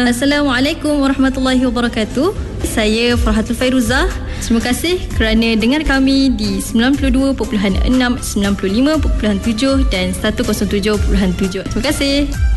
Assalamualaikum warahmatullahi wabarakatuh. Saya Farhatul Fairuzah. Terima kasih kerana dengar kami di 92.6, 95.7 dan 107.7. Terima kasih.